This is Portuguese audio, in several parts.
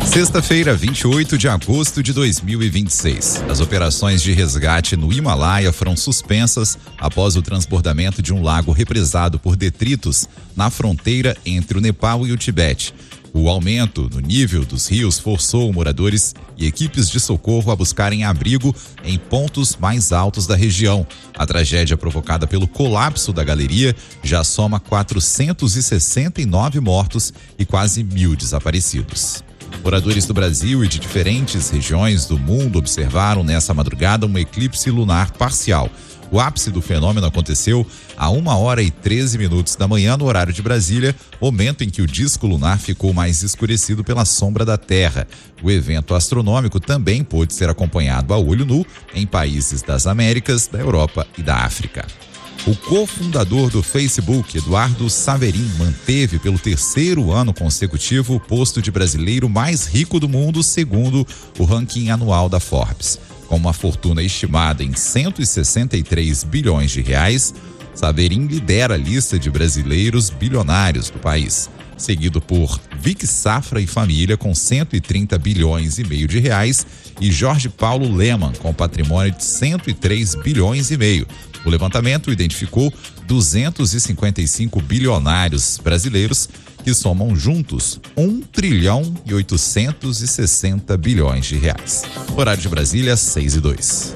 Sexta-feira, 28 de agosto de 2026. As operações de resgate no Himalaia foram suspensas após o transbordamento de um lago represado por detritos na fronteira entre o Nepal e o Tibete. O aumento no nível dos rios forçou moradores e equipes de socorro a buscarem abrigo em pontos mais altos da região. A tragédia provocada pelo colapso da galeria já soma 469 mortos e quase 1.000 desaparecidos. Moradores do Brasil e de diferentes regiões do mundo observaram nessa madrugada um eclipse lunar parcial. O ápice do fenômeno aconteceu a 1h13 da manhã no horário de Brasília, momento em que o disco lunar ficou mais escurecido pela sombra da Terra. O evento astronômico também pôde ser acompanhado a olho nu em países das Américas, da Europa e da África. O cofundador do Facebook, Eduardo Saverin, manteve pelo terceiro ano consecutivo o posto de brasileiro mais rico do mundo, segundo o ranking anual da Forbes. Com uma fortuna estimada em 163 bilhões de reais, Saverin lidera a lista de brasileiros bilionários do país, seguido por Vic Safra e família com 130 bilhões e meio de reais e Jorge Paulo Lemann com patrimônio de 103 bilhões e meio. O levantamento identificou 255 bilionários brasileiros que somam juntos 1 trilhão e 860 bilhões de reais. Horário de Brasília, 6:02.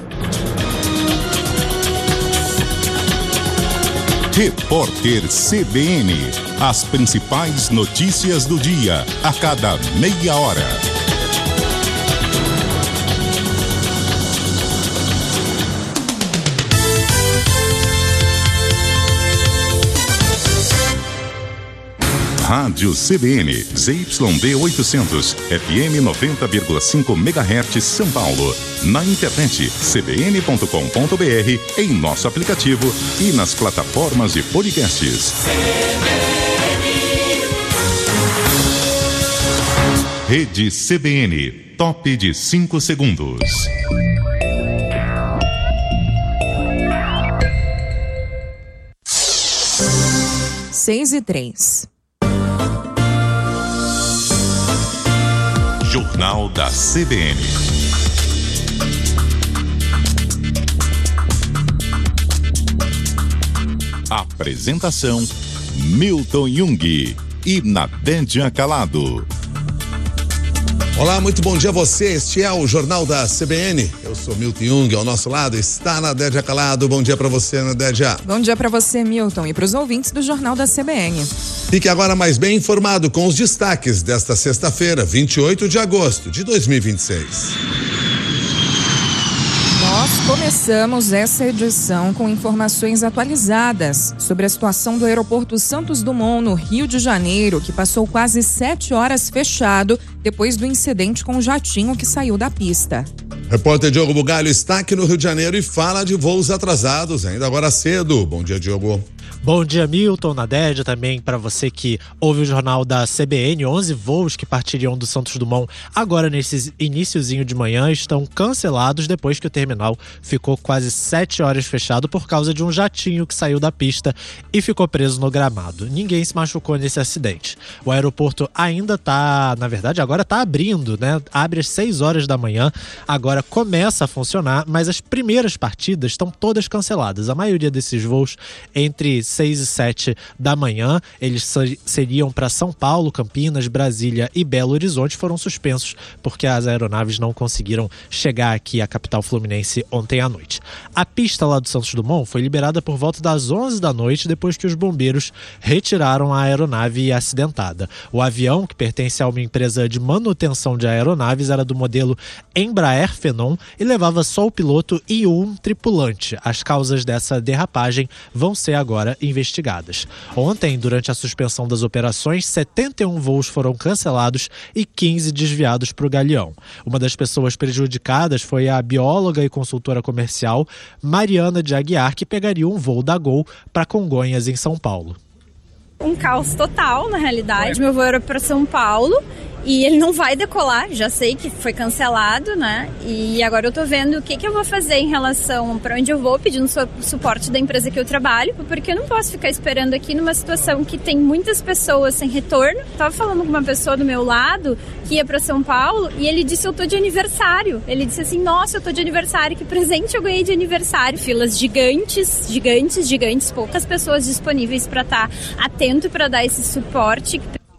Repórter CBN. As principais notícias do dia, a cada meia hora. Rádio CBN, ZYD 800, FM 90,5 MHz São Paulo. Na internet, cbn.com.br, em nosso aplicativo e nas plataformas de podcasts. Rede CBN, top de 5 segundos. Seis e 3. Jornal da CBN. Apresentação: Milton Jung e Nadédia Calado. Olá, muito bom dia a você. Este é o Jornal da CBN. Eu sou Milton Jung, ao nosso lado está Nadédia Calado. Bom dia para você, Nadédia. Bom dia para você, Milton, e para os ouvintes do Jornal da CBN. Fique agora mais bem informado com os destaques desta sexta-feira, 28 de agosto de 2026. Nós começamos essa edição com informações atualizadas sobre a situação do aeroporto Santos Dumont, no Rio de Janeiro, que passou quase 7 horas fechado depois do incidente com o jatinho que saiu da pista. Repórter Diogo Bugalho está aqui no Rio de Janeiro e fala de voos atrasados, ainda agora cedo. Bom dia, Diogo. Bom dia, Milton, Nadédia, também para você que ouve o jornal da CBN. 11 voos que partiriam do Santos Dumont agora nesse iniciozinho de manhã estão cancelados depois que o terminal ficou quase 7 horas fechado por causa de um jatinho que saiu da pista e ficou preso no gramado. Ninguém se machucou nesse acidente. O aeroporto ainda está, na verdade, agora está abrindo, né? Abre às 6 horas da manhã, agora começa a funcionar, mas as primeiras partidas estão todas canceladas. A maioria desses voos entre 6 e 7 da manhã, eles seriam para São Paulo, Campinas, Brasília e Belo Horizonte, foram suspensos porque as aeronaves não conseguiram chegar aqui à capital fluminense ontem à noite. A pista lá do Santos Dumont foi liberada por volta das 11 da noite, depois que os bombeiros retiraram a aeronave acidentada. O avião, que pertence a uma empresa de manutenção de aeronaves, era do modelo Embraer Phenom e levava só o piloto e um tripulante. As causas dessa derrapagem vão ser agora investigadas. Ontem, durante a suspensão das operações, 71 voos foram cancelados e 15 desviados para o Galeão. Uma das pessoas prejudicadas foi a bióloga e consultora comercial Mariana de Aguiar, que pegaria um voo da Gol para Congonhas, em São Paulo. Um caos total, na realidade. Meu voo era para São Paulo e ele não vai decolar, já sei que foi cancelado, né? E agora eu tô vendo o que eu vou fazer em relação para onde eu vou, pedindo suporte da empresa que eu trabalho, porque eu não posso ficar esperando aqui numa situação que tem muitas pessoas sem retorno. Tava falando com uma pessoa do meu lado que ia para São Paulo e ele disse: eu tô de aniversário. Ele disse assim: nossa, eu tô de aniversário, que presente eu ganhei de aniversário. Filas gigantes, poucas pessoas disponíveis para estar atento para dar esse suporte.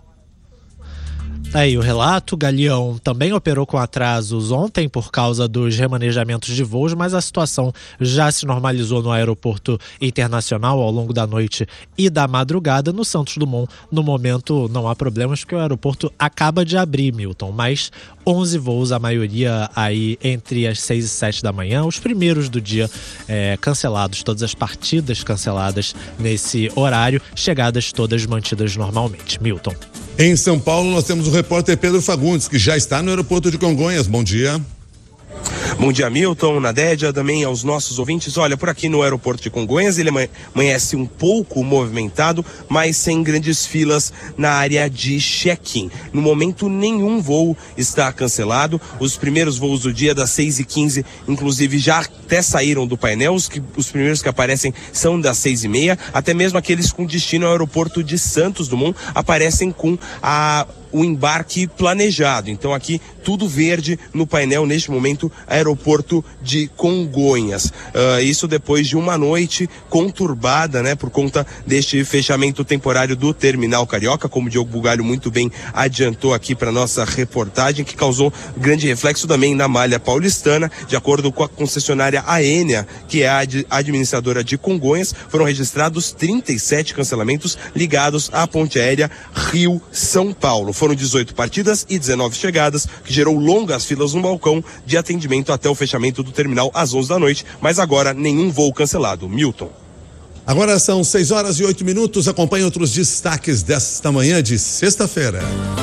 Aí o relato, Galeão também operou com atrasos ontem por causa dos remanejamentos de voos, mas a situação já se normalizou no aeroporto internacional ao longo da noite e da madrugada. No Santos Dumont, no momento, não há problemas porque o aeroporto acaba de abrir, Milton, mas 11 voos, a maioria aí entre as 6 e 7 da manhã, os primeiros do dia cancelados, todas as partidas canceladas nesse horário, chegadas todas mantidas normalmente. Milton. Em São Paulo, nós temos o repórter Pedro Fagundes, que já está no aeroporto de Congonhas. Bom dia. Bom dia, Milton, Nadédia, também aos nossos ouvintes. Olha, por aqui no aeroporto de Congonhas, ele amanhece um pouco movimentado, mas sem grandes filas na área de check-in. No momento, nenhum voo está cancelado. Os primeiros voos do dia, das 6h15, inclusive, já até saíram do painel. Os primeiros que aparecem são das 6h30. Até mesmo aqueles com destino ao aeroporto de Santos Dumont aparecem com o embarque planejado. Então aqui tudo verde no painel neste momento, aeroporto de Congonhas. Isso depois de uma noite conturbada, né, por conta deste fechamento temporário do Terminal Carioca, como o Diogo Bugalho muito bem adiantou aqui para nossa reportagem, que causou grande reflexo também na malha paulistana. De acordo com a concessionária Aénia, que é a administradora de Congonhas, foram registrados 37 cancelamentos ligados à ponte aérea Rio-São Paulo. Foram 18 partidas e 19 chegadas, que gerou longas filas no balcão de atendimento até o fechamento do terminal às 11 da noite, mas agora nenhum voo cancelado. Milton. Agora são 6h08. Acompanhe outros destaques desta manhã de sexta-feira.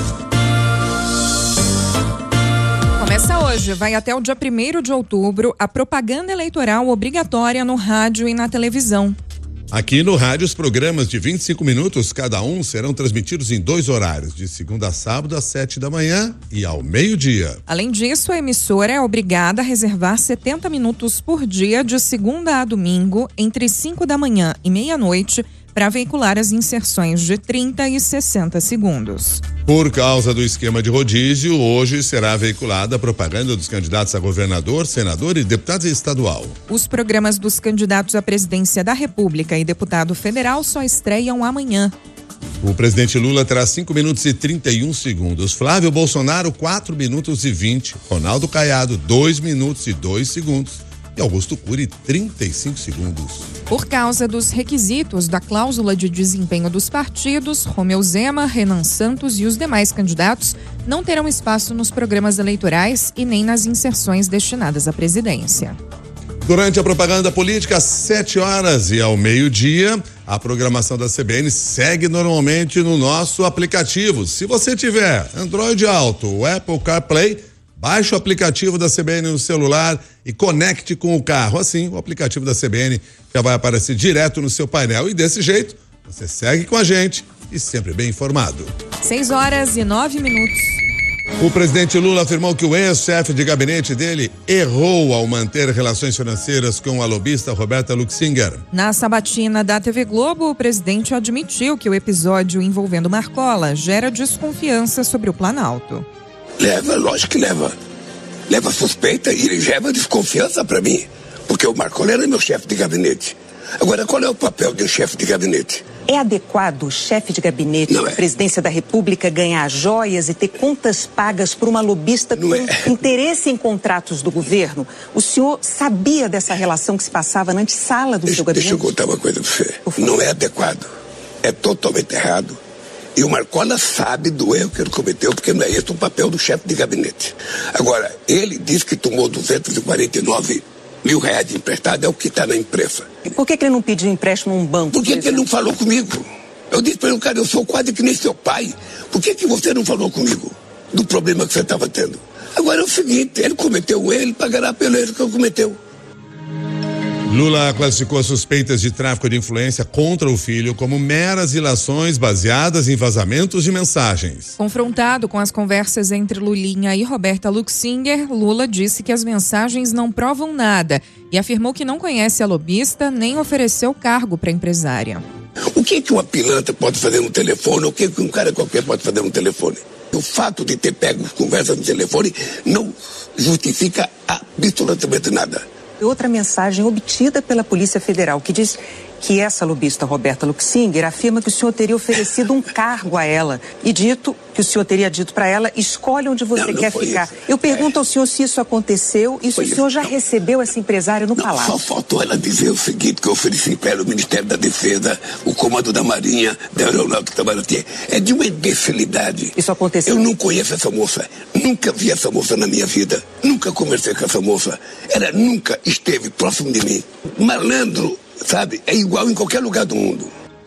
Começa hoje, vai até o dia 1º de outubro, a propaganda eleitoral obrigatória no rádio e na televisão. Aqui no rádio, os programas de 25 minutos cada um serão transmitidos em 2 horários, de segunda a sábado às 7 da manhã e ao meio-dia. Além disso, a emissora é obrigada a reservar 70 minutos por dia, de segunda a domingo, entre 5 da manhã e meia-noite, para veicular as inserções de 30 e 60 segundos. Por causa do esquema de rodízio, hoje será veiculada a propaganda dos candidatos a governador, senador e deputado estadual. Os programas dos candidatos à presidência da República e deputado federal só estreiam amanhã. O presidente Lula terá 5 minutos e 31 segundos. Flávio Bolsonaro, 4 minutos e 20. Ronaldo Caiado, 2 minutos e 2 segundos. E Augusto Cury, 35 segundos. Por causa dos requisitos da cláusula de desempenho dos partidos, Romeu Zema, Renan Santos e os demais candidatos não terão espaço nos programas eleitorais e nem nas inserções destinadas à presidência. Durante a propaganda política, às 7h e ao meio-dia, a programação da CBN segue normalmente no nosso aplicativo. Se você tiver Android Auto ou Apple CarPlay, baixe o aplicativo da CBN no celular e conecte com o carro. Assim, o aplicativo da CBN já vai aparecer direto no seu painel. E desse jeito, você segue com a gente e sempre bem informado. 6h09. O presidente Lula afirmou que o ex-chefe de gabinete dele errou ao manter relações financeiras com a lobista Roberta Luxinger. Na sabatina da TV Globo, o presidente admitiu que o episódio envolvendo Marcola gera desconfiança sobre o Planalto. Leva, lógico que leva. Leva suspeita e leva desconfiança para mim. Porque o Marcola era meu chefe de gabinete. Agora, qual é o papel de um chefe de gabinete? É adequado o chefe de gabinete da presidência da República ganhar joias e ter contas pagas por uma lobista com interesse em contratos do governo? O senhor sabia dessa relação que se passava na antessala do seu gabinete? Deixa eu contar uma coisa para você. Não é adequado. É totalmente errado. E o Marcola sabe do erro que ele cometeu, porque não é esse o papel do chefe de gabinete. Agora, ele disse que tomou 249 mil reais de emprestado, é o que está na imprensa. E por que ele não pediu empréstimo a um banco? Por que ele não falou comigo? Eu disse para ele, cara, eu sou quase que nem seu pai. Por que você não falou comigo do problema que você estava tendo? Agora é o seguinte, ele cometeu um erro, ele pagará pelo erro que ele cometeu. Lula classificou as suspeitas de tráfico de influência contra o filho como meras ilações baseadas em vazamentos de mensagens. Confrontado com as conversas entre Lulinha e Roberta Luxinger, Lula disse que as mensagens não provam nada e afirmou que não conhece a lobista nem ofereceu cargo para a empresária. O que uma pilantra pode fazer no telefone? O que um cara qualquer pode fazer no telefone? O fato de ter pego conversas no telefone não justifica absolutamente nada. Outra mensagem obtida pela Polícia Federal que diz que essa lobista Roberta Luxinger afirma que o senhor teria oferecido um cargo a ela e dito que o senhor teria dito para ela, escolhe onde você quer ficar. Isso. Eu pergunto ao senhor se isso aconteceu e se o senhor já recebeu essa empresária no palácio. Só faltou ela dizer o seguinte, que eu ofereci para ela o Ministério da Defesa, o Comando da Marinha, da Aeronáutica Itamaraty. É de uma imbecilidade. Isso aconteceu? Eu não conheço essa moça, nunca vi essa moça na minha vida, nunca conversei com essa moça, ela nunca esteve próximo de mim. Malandro, sabe, é igual em qualquer lugar do mundo.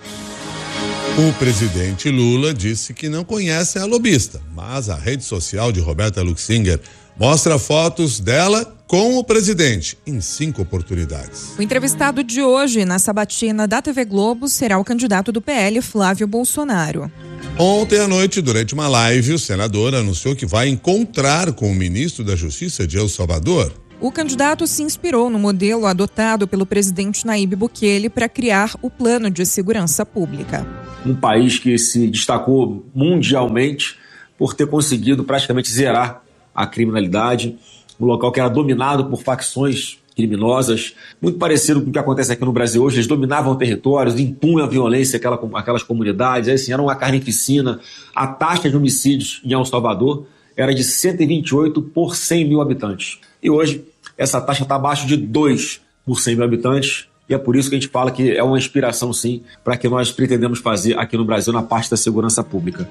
O presidente Lula disse que não conhece a lobista, mas a rede social de Roberta Luxinger mostra fotos dela com o presidente em 5 oportunidades. O entrevistado de hoje na sabatina da TV Globo será o candidato do PL, Flávio Bolsonaro. Ontem à noite, durante uma live, o senador anunciou que vai encontrar com o ministro da Justiça de El Salvador. O candidato se inspirou no modelo adotado pelo presidente Nayib Bukele para criar o Plano de Segurança Pública. Um país que se destacou mundialmente por ter conseguido praticamente zerar a criminalidade, um local que era dominado por facções criminosas, muito parecido com o que acontece aqui no Brasil hoje. Eles dominavam territórios, impunham a violência aquelas comunidades, assim, era uma carnificina. A taxa de homicídios em El Salvador era de 128 por 100 mil habitantes. E hoje, essa taxa está abaixo de 2 por 100 mil habitantes. E é por isso que a gente fala que é uma inspiração, sim, para o que nós pretendemos fazer aqui no Brasil na parte da segurança pública.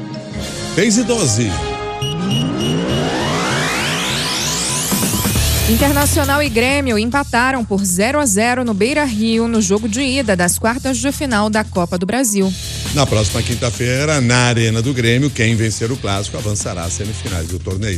6:12. Internacional e Grêmio empataram por 0-0 no Beira-Rio no jogo de ida das quartas de final da Copa do Brasil. Na próxima quinta-feira, na Arena do Grêmio, quem vencer o clássico avançará às semifinais do torneio.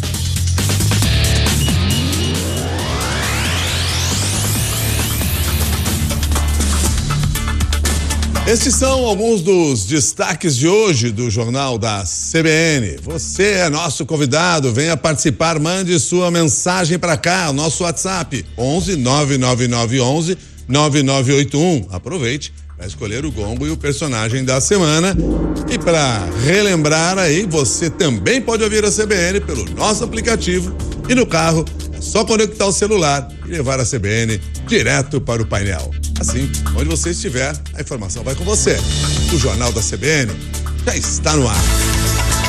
Estes são alguns dos destaques de hoje do Jornal da CBN. Você é nosso convidado, venha participar, mande sua mensagem para cá, o nosso WhatsApp, 11 99911 9981. Aproveite para escolher o gongo e o personagem da semana. E para relembrar aí, você também pode ouvir a CBN pelo nosso aplicativo e no carro é só conectar o celular e levar a CBN direto para o painel. Assim, onde você estiver, a informação vai com você. O Jornal da CBN já está no ar.